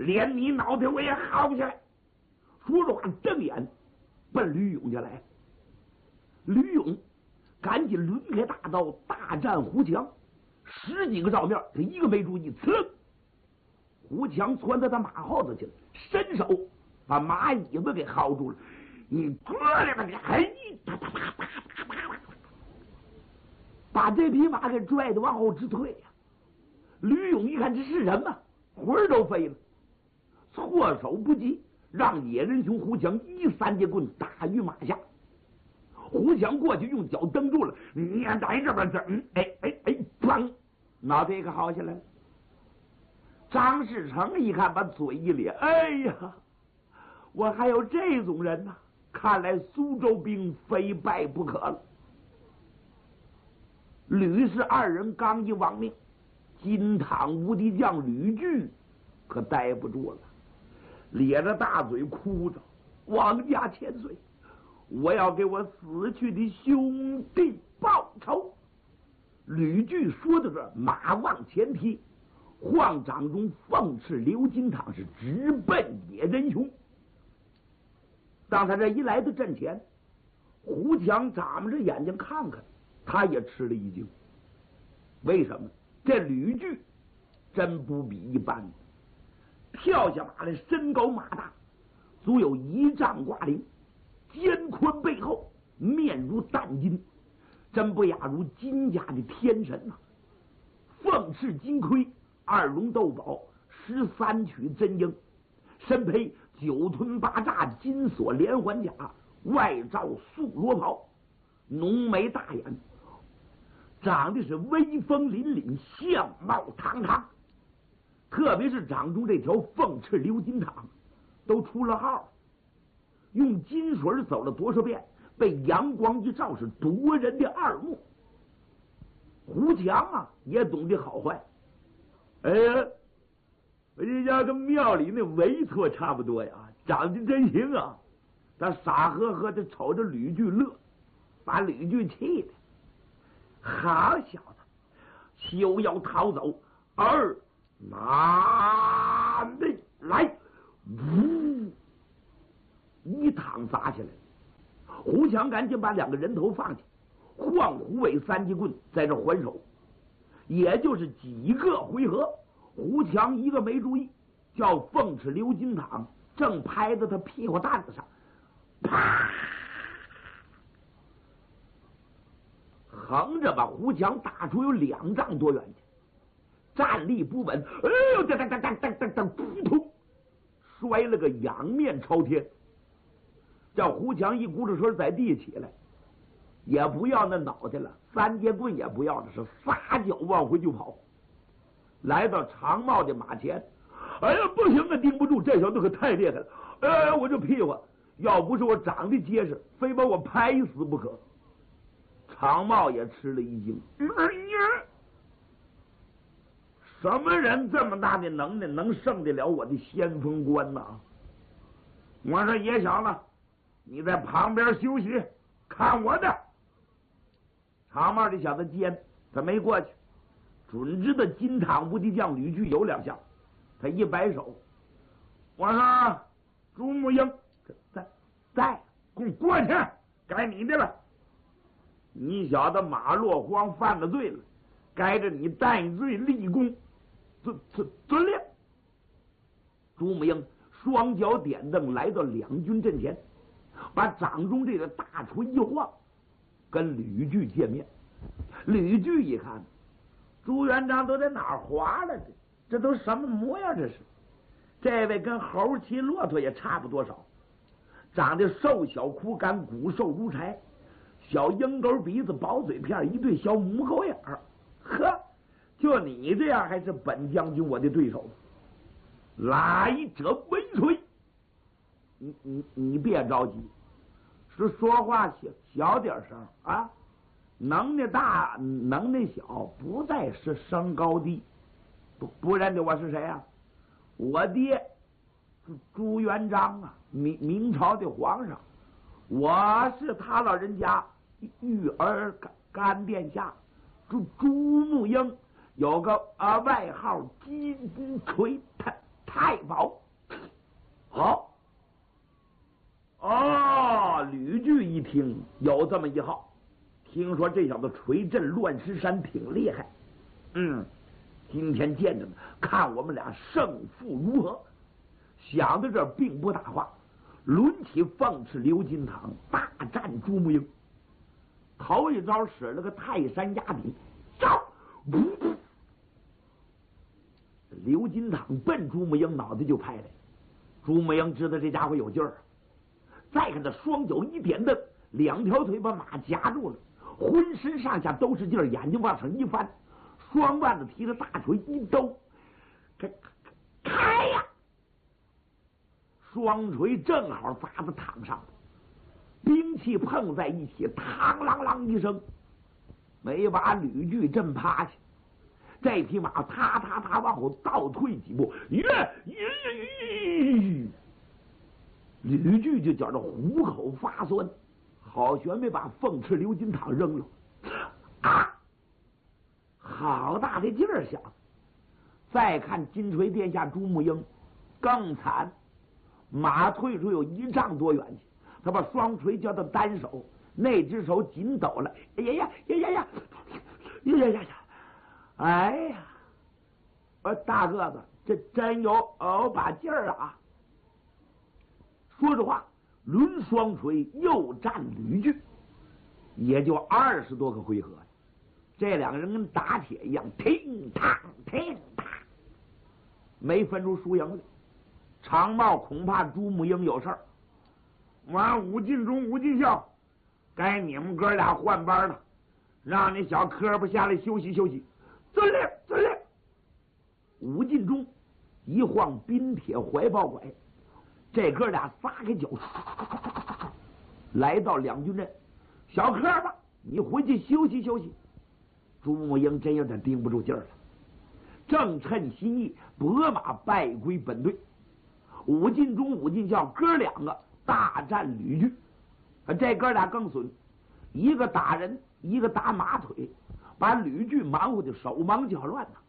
连你脑袋我也薅不下来。说着话，睁眼奔吕勇家来。吕勇赶紧抡开大刀，大战胡强。10几个照面，他一个没注意，呲！胡强窜到他马后头去了，伸手把马尾巴给薅住了。你过来吧，你哎，哒哒哒哒哒哒，把这匹马给拽得往后直退呀！吕勇一看这是什么，魂儿都飞了，措手不及，让野人兄胡强一3节棍打于马下。胡强过去用脚蹬住了，你在这边砰，脑袋给薅下来了。张士诚一看，把嘴一咧，哎呀，我还有这种人呢！看来苏州兵非败不可了。吕氏2人刚一亡命，金堂无敌将吕据可待不住了，咧着大嘴哭着：“王家千岁，我要给我死去的兄弟报仇！”吕据说到这儿，马往前踢，晃掌中凤翅刘金堂是直奔野人雄。当他这一来到阵前，胡强眨着眼睛看看，他也吃了一惊。为什么？这吕据真不比一般，跳下马来，身高马大，足有1丈挂零，肩宽背厚，面如淡金，真不亚如金家的天神呐！凤翅金盔，2龙斗宝，13曲真缨，身披9吞8炸金锁连环甲，外罩素罗袍，浓眉大眼，长得是威风凛凛，相貌堂堂。特别是掌中这条凤翅鎏金堂，都出了号，用金水走了多少遍，被阳光一照，是夺人的二目。胡强啊，也懂得好坏。哎呀，人家跟庙里那韦托差不多呀，长得真行啊！他傻呵呵的瞅着吕据乐，把吕据气的，好小子，休要逃走，而拿内来！呜，一躺砸下来。胡强赶紧把2个人头放下，晃虎尾3节棍在这还手，也就是几个回合，胡强一个没注意，叫凤翅鎏金堂正拍在他屁股蛋子上，啪，横着把胡强打出有2丈多远去，站立不稳，哎呦，扑通，摔了个仰面朝天。叫胡强一鼓着身在地起来，也不要那脑袋了，3节棍也不要了，是撒脚往回就跑。来到长茂的马前，哎呀，不行啊，顶不住，这小子可太厉害了！哎，我这屁股要不是我长得结实，非把我拍死不可。长茂也吃了一惊，什么人这么大的能耐，能胜得了我的先锋官呢？我说野小子，你在旁边休息，看我的。长帽的小子尖，他没过去，准知道金堂无敌将吕据有2下，他一摆手，我说朱木英在，给我过去，该你的了。你小子马落荒犯了罪了，该着你戴罪立功，遵令。朱木英双脚点蹬，来到2军阵前，把掌中这个大锤一晃，跟吕据见面。吕据一看，朱元璋都在哪儿滑了？这都什么模样？这是这位跟猴骑骆驼也差不多少，长得瘦小枯干，骨瘦如柴，小鹰钩鼻子，薄嘴片，一对小母狗眼儿。呵，就你这样，还是本将军我的对手？来者为锤！你别着急，是说话小点声啊！能耐大能耐小，不在是升高低。不认得我是谁啊？我爹是朱元璋啊，明朝的皇上，我是他老人家育儿干殿下朱木英，有个外号金锤他太保。好，哦，吕据一听有这么一号，听说这小子锤震乱石山挺厉害，今天见着呢，看我们俩胜负如何。想到这并不大话，抡起凤翅刘金堂大战朱木英。头一招使了个泰山压顶，招！刘金堂奔朱木英脑袋就拍来。朱木英知道这家伙有劲儿，再看他双脚一点蹬，两条腿把马夹住了，浑身上下都是劲儿，眼睛往上一翻，双腕子提着大锤一兜，开呀！双锤正好砸在堂上，兵器碰在一起，嘡啷啷一声，没把吕据震趴下。这匹马踏踏踏往后倒退几步，吕据就觉着虎口发酸，好悬没把凤翅刘金堂扔了。啊！好大的劲儿，小子！再看金锤殿下朱木英，更惨，马退出有1丈多远去，他把双锤交到单手，那只手紧抖了。哎呀呀呀呀呀呀呀呀！哎呀，大个子，这真有把劲儿啊！说实话，抡双锤又战吕据，也就20多个回合，这两个人跟打铁一样，听嘡听嘡，没分出输赢来。常茂恐怕朱木英有事儿，武进忠、武进孝，该你们哥俩换班了，让你小科不下来休息休息。遵令，遵令。武进忠一晃冰铁怀抱拐，这哥俩撒开脚，来到两军阵。小科吧，你回去休息休息。朱木英真有点盯不住劲儿了，正趁心意，拨马败归本队。武进忠、武进孝哥两个大战吕据，这哥俩更损，一个打人，一个打马腿，把吕据忙活的手忙脚乱呐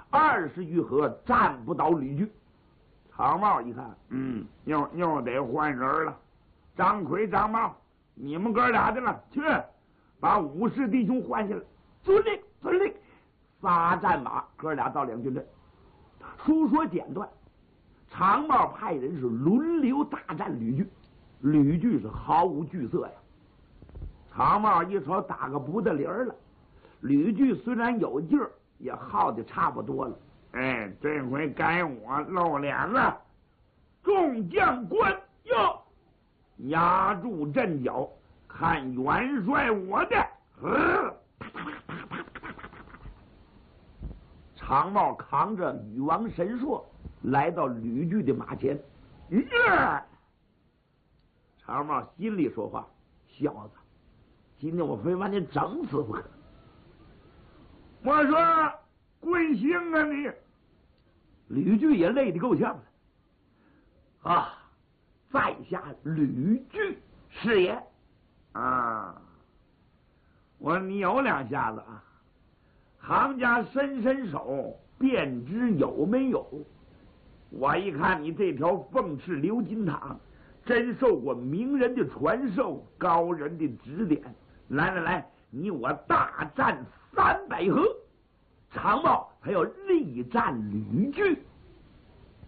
，20余合战不倒吕据。常茂一看，又得换人了。张奎、张茂，你们哥俩的了，去把武士弟兄换下来。遵令，遵令。仨战马，哥俩到两军阵。书说简短，常茂派人是轮流大战吕据，吕据是毫无惧色呀。常茂一瞅打个不得灵了，吕据虽然有劲儿，也耗的差不多了。这回该我露脸了。众将官哟，压住阵脚，看元帅我的！常茂扛着禹王神硕来到吕据的马前。常茂心里说话：小子，今天我非把你整死不可。我说贵姓啊你？吕据也累得够呛了。在下吕据是也。我说你有两下子啊，行家伸手便知有没有。我一看你这条凤翅刘金堂，真受过名人的传授，高人的指点。来，你我大战300合，常茂还要力战吕据。